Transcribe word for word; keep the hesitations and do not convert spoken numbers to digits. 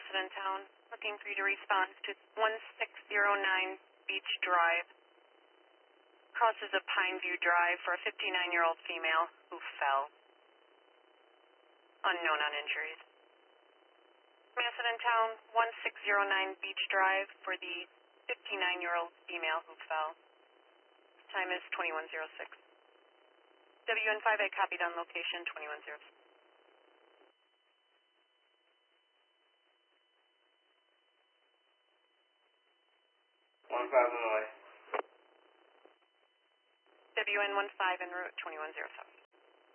Macedon Town. Looking for you to respond to one six zero nine Beach Drive. Crosses a Pineview Drive for a fifty-nine-year-old female who fell. Unknown on injuries. Macedon Town, one six zero nine Beach Drive for the fifty-nine-year-old female who fell. Time is twenty-one oh six. W N five A copied on location, twenty-one oh six. One five Illinois. W N one five en route, twenty-one oh seven.